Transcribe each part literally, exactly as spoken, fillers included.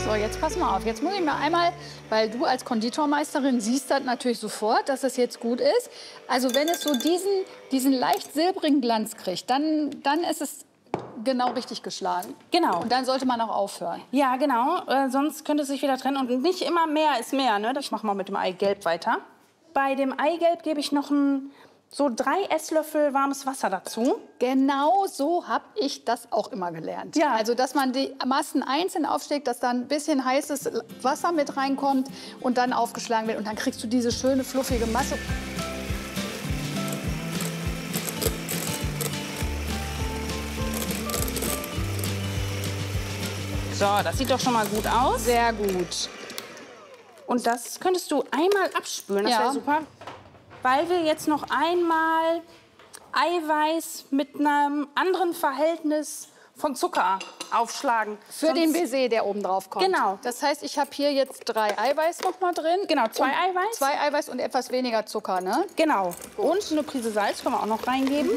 So, jetzt pass mal auf. Jetzt muss ich mal einmal, weil du als Konditormeisterin siehst das natürlich sofort, dass es jetzt gut ist. Also wenn es so diesen, diesen leicht silbrigen Glanz kriegt, dann, dann ist es genau richtig geschlagen. Genau. Und dann sollte man auch aufhören. Ja, genau. Äh, sonst könnte es sich wieder trennen. Und nicht immer mehr ist mehr. Ne? Ich mache mal mit dem Eigelb weiter. Bei dem Eigelb gebe ich noch ein, so drei Esslöffel warmes Wasser dazu. Genau so habe ich das auch immer gelernt. Ja. Also, dass man die Massen einzeln aufschlägt, dass da ein bisschen heißes Wasser mit reinkommt und dann aufgeschlagen wird. Und dann kriegst du diese schöne, fluffige Masse. So, das sieht doch schon mal gut aus. Sehr gut. Und das könntest du einmal abspülen, das Ja. wäre super. Weil wir jetzt noch einmal Eiweiß mit einem anderen Verhältnis von Zucker aufschlagen. Für Sonst- den Baiser, der oben drauf kommt. Genau. Das heißt, ich habe hier jetzt drei Eiweiß noch mal drin. Genau, zwei Und Eiweiß. Zwei Eiweiß und etwas weniger Zucker, ne? Genau. Und eine Prise Salz können wir auch noch reingeben.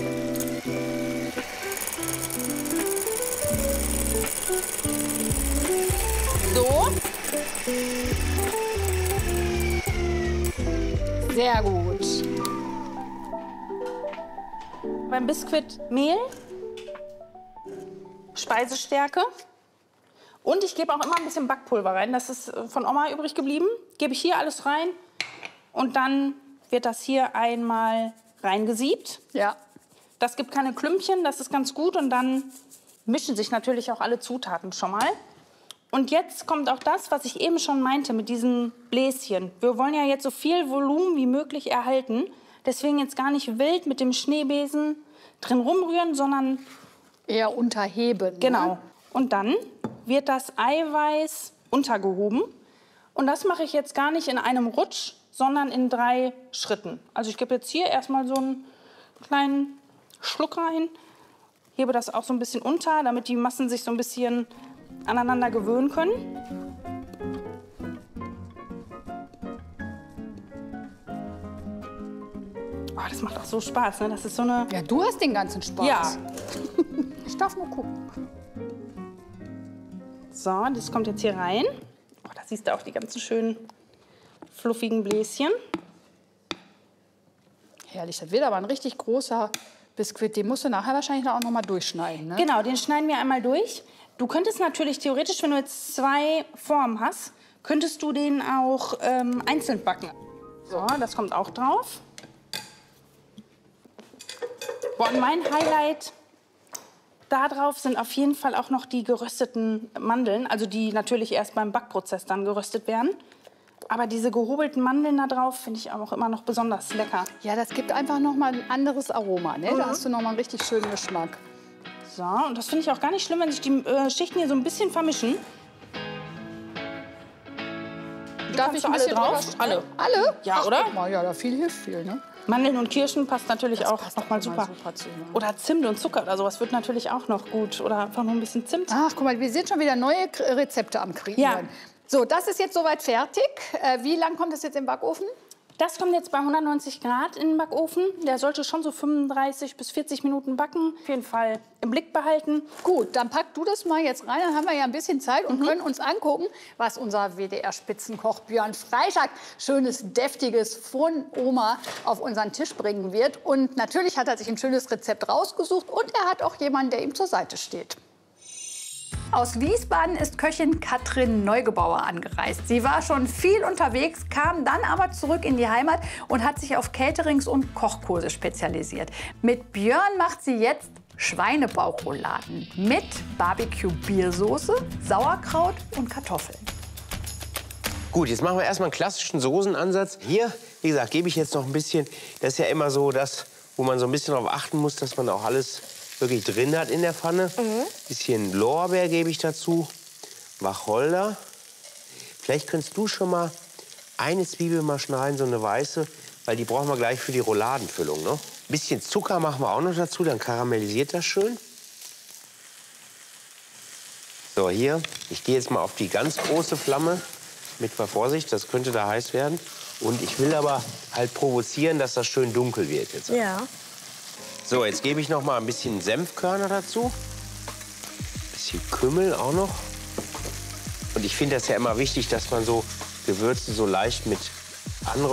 So. Sehr gut. Beim Biskuit Mehl, Speisestärke und ich gebe auch immer ein bisschen Backpulver rein. Das ist äh, von Oma übrig geblieben. Gebe ich hier alles rein und dann wird das hier einmal reingesiebt. Ja. Das gibt keine Klümpchen, das ist ganz gut und dann mischen sich natürlich auch alle Zutaten schon mal. Und jetzt kommt auch das, was ich eben schon meinte mit diesen Bläschen. Wir wollen ja jetzt so viel Volumen wie möglich erhalten. Deswegen jetzt gar nicht wild mit dem Schneebesen drin rumrühren, sondern Eher unterheben. genau. Ne? Und dann wird das Eiweiß untergehoben. Und das mache ich jetzt gar nicht in einem Rutsch, sondern in drei Schritten. Also ich gebe jetzt hier erstmal so einen kleinen Schluck rein. Hebe das auch so ein bisschen unter, damit die Massen sich so ein bisschen aneinander gewöhnen können. Oh, das macht auch so Spaß, ne? Das ist so eine... Ja, du hast den ganzen Spaß. Ja. Ich darf nur gucken. So, das kommt jetzt hier rein. Oh, da siehst du auch die ganzen schönen fluffigen Bläschen. Herrlich, das wird aber ein richtig großer Biskuit. Den musst du nachher wahrscheinlich auch noch mal durchschneiden, ne? Genau, den schneiden wir einmal durch. Du könntest natürlich theoretisch, wenn du jetzt zwei Formen hast, könntest du den auch ähm, einzeln backen. So, das kommt auch drauf. Boah, und mein Highlight da drauf sind auf jeden Fall auch noch die gerösteten Mandeln, also die natürlich erst beim Backprozess dann geröstet werden. Aber diese gehobelten Mandeln da drauf finde ich auch immer noch besonders lecker. Ja, das gibt einfach noch mal ein anderes Aroma, ne? Mhm. Da hast du noch mal einen richtig schönen Geschmack. So, und das finde ich auch gar nicht schlimm, wenn sich die äh, Schichten hier so ein bisschen vermischen. Darf kannst ich du ein alle bisschen drauf? drüber- Alle. Alle? Ja, Ach, oder? Guck mal, ja, da viel hilft viel, ne? Mandeln und Kirschen passt natürlich Das auch passt noch mal auch immer super. super zu, ne? Oder Zimt und Zucker oder sowas wird natürlich auch noch gut. Oder einfach nur ein bisschen Zimt. Ach, guck mal, wir sind schon wieder neue K- Rezepte am Kreieren. Ja. So, das ist jetzt soweit fertig. Äh, wie lang kommt das jetzt im Backofen? Das kommt jetzt bei hundertneunzig Grad in den Backofen. Der sollte schon so fünfunddreißig bis vierzig Minuten backen. Auf jeden Fall im Blick behalten. Gut, dann pack du das mal jetzt rein. Dann haben wir ja ein bisschen Zeit Mhm. und können uns angucken, was unser W D R-Spitzenkoch Björn Freischak schönes, deftiges von Oma auf unseren Tisch bringen wird. Und natürlich hat er sich ein schönes Rezept rausgesucht und er hat auch jemanden, der ihm zur Seite steht. Aus Wiesbaden ist Köchin Katrin Neugebauer angereist. Sie war schon viel unterwegs, kam dann aber zurück in die Heimat und hat sich auf Caterings und Kochkurse spezialisiert. Mit Björn macht sie jetzt Schweinebauchrouladen mit Barbecue-Biersoße, Sauerkraut und Kartoffeln. Gut, jetzt machen wir erstmal einen klassischen Soßenansatz. Hier, wie gesagt, gebe ich jetzt noch ein bisschen. Das ist ja immer so das, wo man so ein bisschen darauf achten muss, dass man auch alles wirklich drin hat in der Pfanne. Mhm. Bisschen Lorbeer gebe ich dazu, Wacholder. Vielleicht könntest du schon mal eine Zwiebel mal schneiden, so eine weiße, weil die brauchen wir gleich für die Rouladenfüllung. Ne? Bisschen Zucker machen wir auch noch dazu, dann karamellisiert das schön. So, hier, ich gehe jetzt mal auf die ganz große Flamme. Mit mal Vorsicht, das könnte da heiß werden. Und ich will aber halt provozieren, dass das schön dunkel wird jetzt. Ja. So, jetzt gebe ich noch mal ein bisschen Senfkörner dazu. Ein bisschen Kümmel auch noch. Und Und ich finde das ja immer wichtig, dass man so Gewürze so leicht mit anrührt.